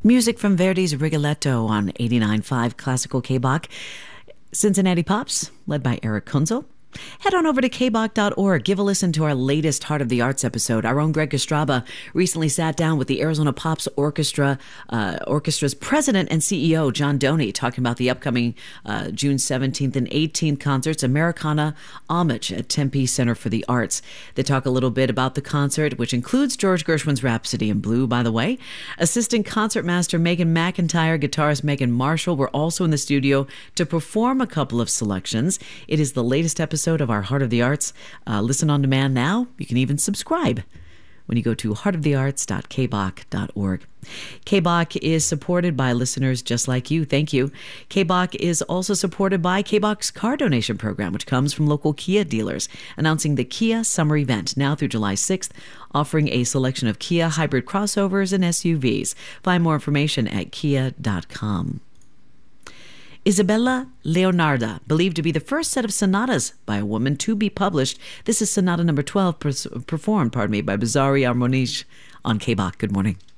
Music from Verdi's Rigoletto on 89.5 Classical KBach. Cincinnati Pops, led by Eric Kunzel. Head on over to kbach.org. Give a listen to our latest Heart of the Arts episode. Our own Greg Estrada recently sat down with the Arizona Pops Orchestra's president and CEO, John Doney, talking about the upcoming June 17th and 18th concerts, Americana Homage at Tempe Center for the Arts. They talk a little bit about the concert, which includes George Gershwin's Rhapsody in Blue, by the way. Assistant concertmaster Megan McIntyre, guitarist Megan Marshall were also in the studio to perform a couple of selections. It is the latest episode of our Heart of the Arts. Listen on demand now. You can even subscribe when you go to heartofthearts.kbach.org. KBach is supported by listeners just like you. Thank you. KBach is also supported by KBach's car donation program, which comes from local Kia dealers, announcing the Kia Summer Event now through July 6th, offering a selection of Kia hybrid crossovers and SUVs. Find more information at kia.com. Isabella Leonarda, believed to be the first set of sonatas by a woman to be published. This is Sonata number 12, performed by Bizzarri Armoniche on KBach. Good morning.